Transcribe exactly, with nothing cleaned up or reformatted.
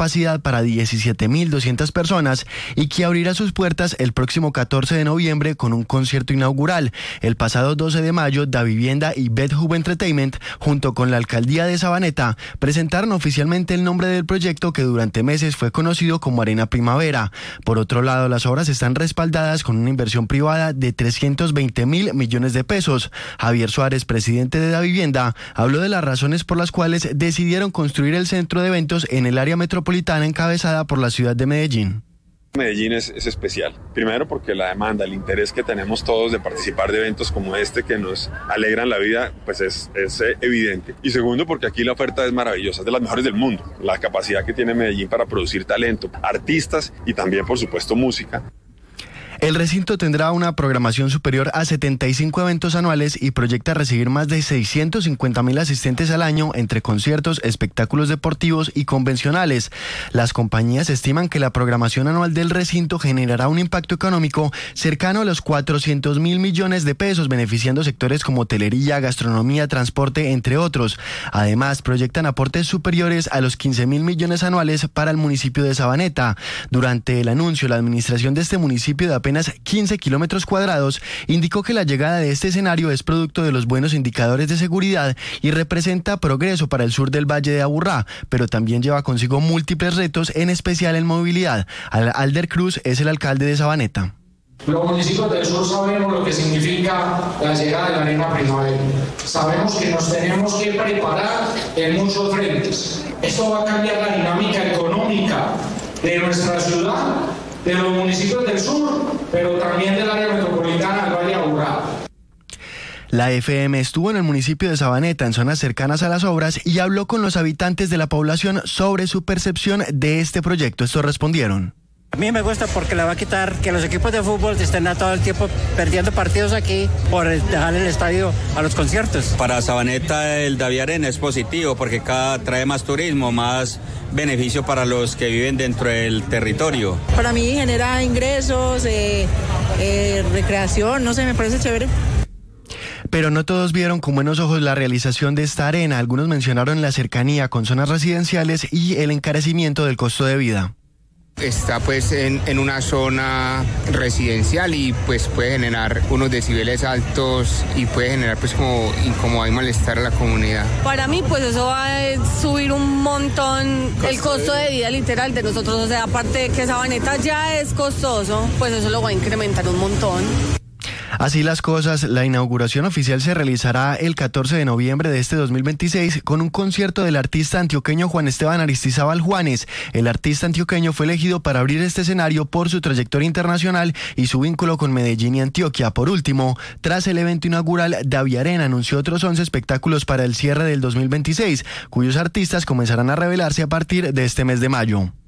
capacidad para diecisiete mil doscientas personas y que abrirá sus puertas el próximo catorce de noviembre con un concierto inaugural. El pasado doce de mayo, Davivienda y Bethub Entertainment, junto con la alcaldía de Sabaneta, presentaron oficialmente el nombre del proyecto que durante meses fue conocido como Arena Primavera. Por otro lado, las obras están respaldadas con una inversión privada de trescientos veinte mil millones de pesos. Javier Suárez, presidente de Davivienda, habló de las razones por las cuales decidieron construir el centro de eventos en el área metropolitana encabezada por la ciudad de Medellín. Medellín es, es especial, primero porque la demanda, el interés que tenemos todos de participar de eventos como este que nos alegran la vida, pues es, es evidente. Y segundo porque aquí la oferta es maravillosa, es de las mejores del mundo, la capacidad que tiene Medellín para producir talento, artistas y también por supuesto música. El recinto tendrá una programación superior a setenta y cinco eventos anuales y proyecta recibir más de seiscientos cincuenta mil asistentes al año entre conciertos, espectáculos deportivos y convencionales. Las compañías estiman que la programación anual del recinto generará un impacto económico cercano a los cuatrocientos mil millones de pesos, beneficiando sectores como hotelería, gastronomía, transporte, entre otros. Además, proyectan aportes superiores a los quince mil millones anuales para el municipio de Sabaneta. Durante el anuncio, la administración de este municipio de apenas quince kilómetros cuadrados indicó que la llegada de este escenario es producto de los buenos indicadores de seguridad y representa progreso para el sur del Valle de Aburrá, pero también lleva consigo múltiples retos, en especial en movilidad. Alder Cruz es el alcalde de Sabaneta. Los municipios del sur sabemos lo que significa la llegada de la Arena Primavera. Sabemos que nos tenemos que preparar en muchos frentes. Esto va a cambiar la dinámica económica de nuestra ciudad, de los municipios del sur, pero también del área metropolitana del Valle de Aburrá. La F M estuvo en el municipio de Sabaneta, en zonas cercanas a las obras, y habló con los habitantes de la población sobre su percepción de este proyecto. Estos respondieron. A mí me gusta porque le va a quitar que los equipos de fútbol estén todo el tiempo perdiendo partidos aquí por dejar el estadio a los conciertos. Para Sabaneta el Daviarena es positivo porque cada trae más turismo, más beneficio para los que viven dentro del territorio. Para mí genera ingresos, eh, eh, recreación, no sé, me parece chévere. Pero no todos vieron con buenos ojos la realización de esta arena. Algunos mencionaron la cercanía con zonas residenciales y el encarecimiento del costo de vida. Está pues en, en una zona residencial y pues puede generar unos decibeles altos y puede generar pues como incomodidad y malestar a la comunidad. Para mí pues eso va a subir un montón el costo de vida literal de nosotros, o sea, aparte de que Sabaneta ya es costoso, pues eso lo va a incrementar un montón. Así las cosas, la inauguración oficial se realizará el catorce de noviembre de este dos mil veintiséis con un concierto del artista antioqueño Juan Esteban Aristizábal Juanes. El artista antioqueño fue elegido para abrir este escenario por su trayectoria internacional y su vínculo con Medellín y Antioquia. Por último, tras el evento inaugural, Daviarena anunció otros once espectáculos para el cierre del dos mil veintiséis, cuyos artistas comenzarán a revelarse a partir de este mes de mayo.